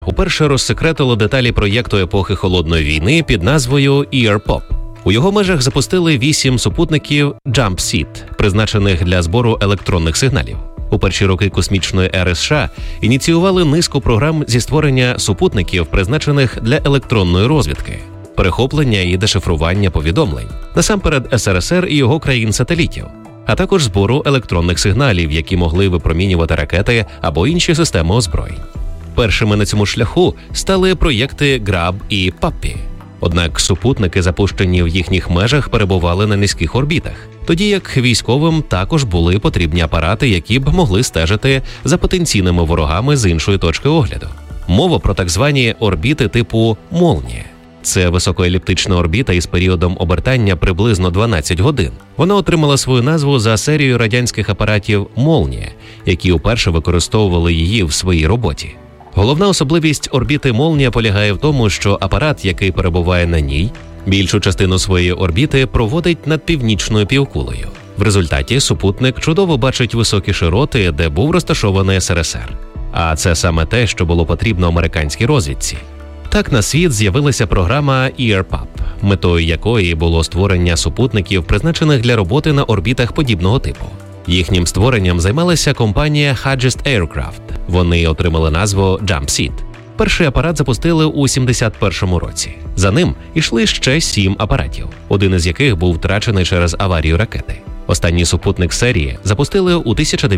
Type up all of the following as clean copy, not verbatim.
уперше розсекретило деталі проєкту епохи Холодної війни під назвою EarPop. У його межах запустили 8 супутників JumpSeed, призначених для збору електронних сигналів. У перші роки космічної ери США ініціювали низку програм зі створення супутників, призначених для електронної розвідки, перехоплення і дешифрування повідомлень, насамперед СРСР і його країн-сателітів, а також збору електронних сигналів, які могли випромінювати ракети або інші системи озброєнь. Першими на цьому шляху стали проєкти Grab і Puppy. Однак супутники, запущені в їхніх межах, перебували на низьких орбітах, тоді як військовим також були потрібні апарати, які б могли стежити за потенційними ворогами з іншої точки огляду. Мова про так звані орбіти типу «Молнія». Це високоеліптична орбіта із періодом обертання приблизно 12 годин. Вона отримала свою назву за серією радянських апаратів «Молнія», які вперше використовували її в своїй роботі. Головна особливість орбіти «Молнія» полягає в тому, що апарат, який перебуває на ній, більшу частину своєї орбіти проводить над північною півкулею. В результаті супутник чудово бачить високі широти, де був розташований СРСР. А це саме те, що було потрібно американській розвідці. Так на світ з'явилася програма EarPop, метою якої було створення супутників, призначених для роботи на орбітах подібного типу. Їхнім створенням займалася компанія Hugest Aircraft. Вони отримали назву JumpSeed. Перший апарат запустили у 1971 році. За ним йшли ще 7 апаратів, один із яких був втрачений через аварію ракети. Останній супутник серії запустили у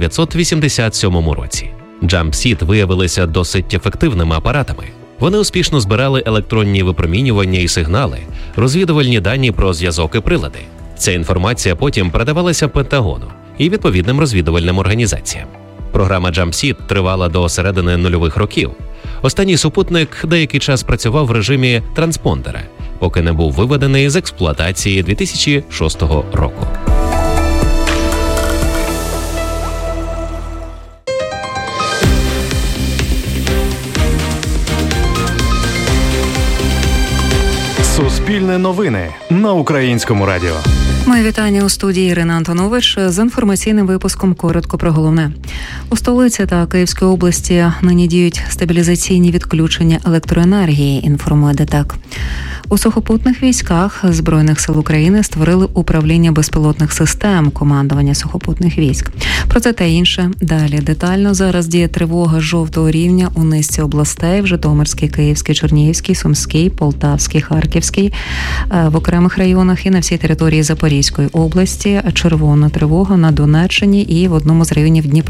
1987 році. JumpSeed виявилися досить ефективними апаратами. Вони успішно збирали електронні випромінювання і сигнали, розвідувальні дані про зв'язок і прилади. Ця інформація потім передавалася Пентагону і відповідним розвідувальним організаціям. Програма JumpSeed тривала до середини нульових років. Останній супутник деякий час працював в режимі транспондера, поки не був виведений з експлуатації 2006 року. Суспільне новини на Українському радіо. Моє вітання у студії Ірина Антонович з інформаційним випуском коротко про головне. У столиці та Київській області нині діють стабілізаційні відключення електроенергії, інформує ДТЕК. У сухопутних військах Збройних сил України створили управління безпілотних систем командування сухопутних військ. Про це та інше далі детально. Зараз діє тривога жовтого рівня у низці областей в Житомирській, Київській, Чернігівській, Сумській, Полтавській, Харківській, в окремих районах і на всій території Запорізької області. Червона тривога на Донеччині і в одному з районів Дніпра.